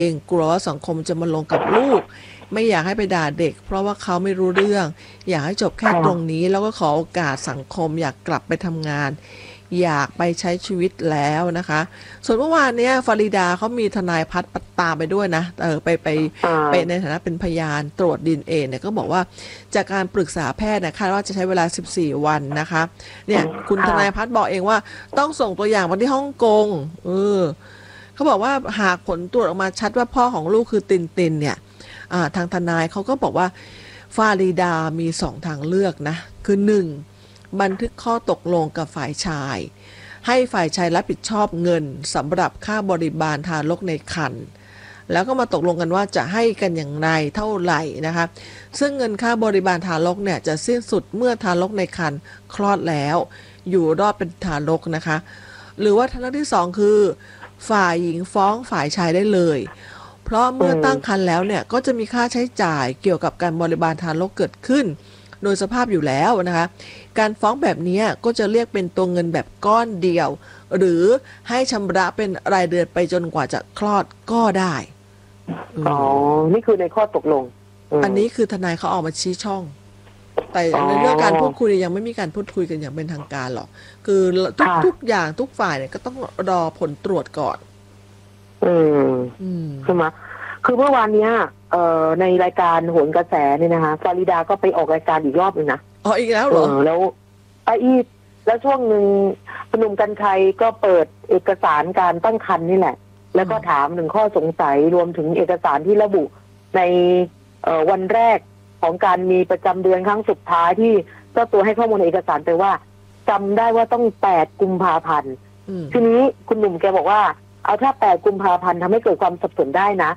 เองกลัวว่าสังคมจะมาลงกับลูกไม่อยากให้ไปด่าเด็กเพราะว่าเขาไม่รู้เรื่องอยากให้จบแค่ตรงค่ะนี้แล้วก็ขอโอกาสสังคมอยากกลับไปทำงานอยากไปใช้ชีวิตแล้วนะคะส่วนเมื่อวานเนี้ยฟาริดาเขามีทนายพัฒน์ตามไปด้วยนะไปในฐานะเป็นพยานตรวจดีเอ็นเอเนี่ยก็บอกว่าจากการปรึกษาแพทย์นะคาดว่าจะใช้เวลา14วันนะคะเนี่ยคุณทค่ะนายพัฒน์บอกเองว่าต้องส่งตัวอย่างมาที่ฮ่องกงเออ เขาบอกว่าหากผลตรวจออกมาชัดว่าพ่อของลูกคือตินเนี่ยทางทนายเขาก็บอกว่าฟาริดามีสองทางเลือกนะคือหนึ่งบันทึกข้อตกลงกับฝ่ายชายให้ฝ่ายชายรับผิดชอบเงินสำหรับค่าบริบาลทารกในครรภ์แล้วก็มาตกลงกันว่าจะให้กันอย่างไรเท่าไหร่นะคะซึ่งเงินค่าบริบาลทารกเนี่ยจะสิ้นสุดเมื่อทารกในครรภ์คลอดแล้วอยู่รอดเป็นทารกนะคะหรือว่าทางเลือกที่สองคือฝ่ายหญิงฟ้องฝ่ายชายได้เลยเพราะอืเมื่อตั้งคมรรภ์แล้วเนี่ยก็จะมีค่าใช้จ่ายเกี่ยวกับการบริบาลทารกเกิดขึ้นโดยสภาพอยู่แล้วนะคะการฟ้องแบบนี้ก็จะเรียกเป็นตัวเงินแบบก้อนเดียวหรือให้ชำระเป็นรายเดือนไปจนกว่าจะคลอดก็ได้เออ๋ออนี่คือในข้อตกลงอืมอันนี้คือทนายเขาออกมาชี้ช่องแต่อ๋อในเรื่องการพูดคุยยังไม่มีการพูดคุยกันอย่างเป็นทางการหรอกคือทุกค่ะอย่างทุกฝ่ายเนี่ยก็ต้องรอผลตรวจก่อนอืมอืมใช่ไหมคือเมื่อวานเนี้ยในรายการโหนกระแสเนี่ยนะคะฟาริดาก็ไปออกรายการอีกรอบหนึ่งนะอ๋ออีกแล้วเหรอแล้วอีกแล้วช่วงหนึ่งคุณหนุ่มกรรชัยก็เปิดเอกสารการตั้งครรภ์นี่แหละแล้วก็ถามถึงข้อสงสัยรวมถึงเอกสารที่ระบุในวันแรกของการมีประจำเดือนครั้งสุดท้ายที่เจ้าตัวให้ข้อมูลในเอกสารไปว่าจำได้ว่าต้อง8 กุมภาพันธ์อืมทีนี้คุณหนุ่มแกบอกว่าเอาถ้า8 กุมภาพันธ์ทำให้เกิดความสับสนได้นะ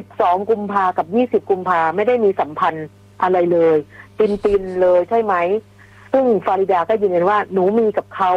12 กุมภากับ20 กุมภาไม่ได้มีสัมพันธ์อะไรเลยตินเลยใช่ไหมซึ่งฟาริดาก็ยืนยันว่าหนูมีกับเขา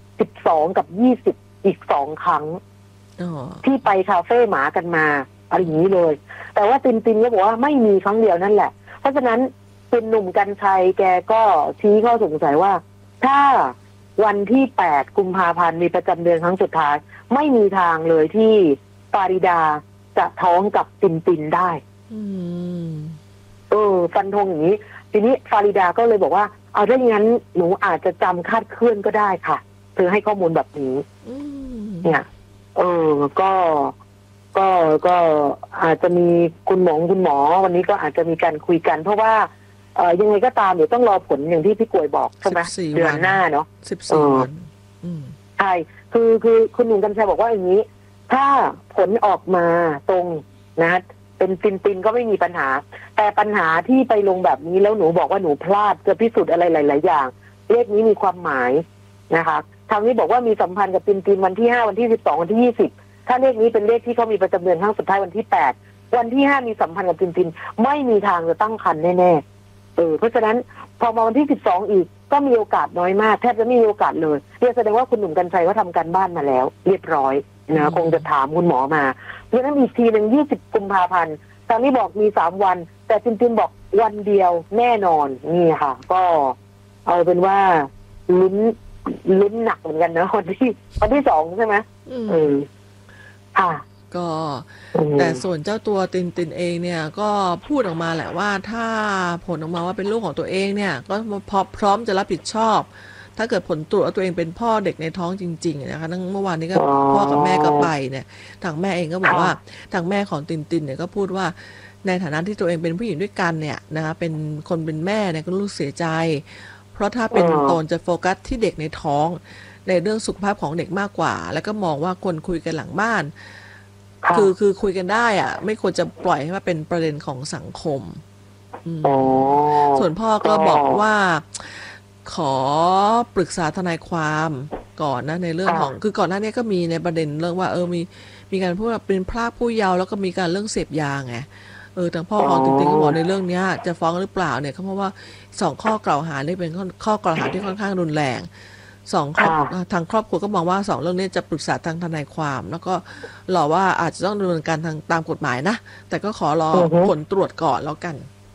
12กับ20อีก2 ครั้งอ๋อที่ไปคาเฟ่หมากันมาอะไรอย่างนี้เลยแต่ว่าตินเนี่ยบอกว่าไม่มีครั้งเดียวนั่นแหละเพราะฉะนั้นคุณหนุ่มกรรชัยแกก็ชี้ข้อสงสัยว่าถ้าวันที่8 กุมภาพันธ์มีประจำเดือนครั้งสุดท้ายไม่มีทางเลยที่ฟาริดาจะท้องกับตินได้อืมฟันธงอย่างนี้ทีนี้ฟาริดาก็เลยบอกว่าเอาถ้าอย่างนั้นหนูอาจจะจำคาดเคลื่อนก็ได้ค่ะเธอให้ข้อมูลแบบนี้อืมเนี่ยก็ก็อาจจะมีคุณหมอวันนี้ก็อาจจะมีการคุยกันเพราะว่ายังไงก็ตามเดี๋ยวต้องรอผลอย่างที่พี่กวยบอกใช่ไหม 14 เดือวันนหน้าเนาะ 14 วันอืมใช่คือคุณหนุ่มกรรชัยบอกว่าอย่างนี้ถ้าผลออกมาตรงนะเป็นตินก็ไม่มีปัญหาแต่ปัญหาที่ไปลงแบบนี้แล้วหนูบอกว่าหนูพลาดจะพิสูจน์อะไรหลายๆอย่างเลขนี้มีความหมายนะคะทางนี้บอกว่ามีสัมพันธ์กับตินวันที่5วันที่12วันที่20ถ้าเลขนี้เป็นเลขที่เขามีประจำเดือนครั้งสุดท้ายวันที่8วันที่5มีสัมพันธ์กับตินไม่มีทางจะตั้งครรภ์แน่ๆเพราะฉะนั้นพอมาวันที่12อีกก็มีโอกาสน้อยมากแทบจะไม่มีโอกาสเลยเรียกแสดงว่าคุณหนุ่มกรรชัยเขาทำการบ้านมาแล้วเรียบร้อยนะคงจะถามคุณหมอมาเพราะฉะนั้นอีกทีหนึ่ง20 กุมภาพันธ์ทางนี้บอกมี3 วันแต่ตินบอกวันเดียวแน่นอนนี่ค่ะก็เอาเป็นว่าลุ้นหนักเหมือนกันนะวันที่2ใช่ไหมค่ะก็แต่ส่วนเจ้าตัวตินเองเนี่ยก็พูดออกมาแหละว่าถ้าผลออกมาว่าเป็นลูกของตัวเองเนี่ยก็พร้อมจะรับผิดชอบถ้าเกิดผลตรวจว่าตัวเองเป็นพ่อเด็กในท้องจริงๆนะคะเมื่อวานนี้ก็พ่อกับแม่ก็ไปเนี่ยทางแม่เองก็บอกว่าทางแม่ของตินเนี่ยก็พูดว่าในฐานะที่ตัวเองเป็นผู้หญิงด้วยกันเนี่ยนะคะเป็นคนเป็นแม่เนี่ยก็รู้สึกเสียใจเพราะถ้าเป็นตนจะโฟกัสที่เด็กในท้องในเรื่องสุขภาพของเด็กมากกว่าแล้วก็มองว่าควรคุยกันหลังบ้านคือคุยกันได้อะไม่ควรจะปล่อยให้มาเป็นประเด็นของสังคมส่วนพ่อก็บอกว่าขอปรึกษาทนายความก่อนนะในเรื่องของคือก่อนหน้านี้ก็มีในประเด็นเรื่องว่ามีการพูดว่าเป็นพรากผู้เยาว์แล้วก็มีการเรื่องเสพยาไงทางพ่อของติงก็บอกในเรื่องนี้จะฟ้องหรือเปล่าเนี่ยเพราะว่า2 ข้อกล่าวหานี่เป็นข้อกล่าวหาที่ค่อนข้างรุนแรงทางครอบครัวก็มองว่า2 เรื่องนี้จะปรึกษาทางทนายความแล้วก็รอว่าอาจจะต้องดำเนินการทางตามกฎหมายนะแต่ก็ขอรอผลตรวจก่อนแล้วกัน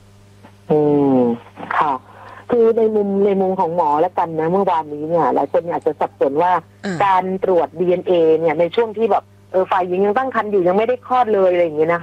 ค่ะคือในมุมของหมอแล้วกันนะเมื่อวานนี้เนี่ยหลายคนอาจจะสับสนว่าการตรวจ DNA เนี่ยในช่วงที่แบบฝ่ายหญิงยังตั้งครรภ์อยู่ยังไม่ได้คลอดเลยอะไรอย่างเงี้ยนะคะ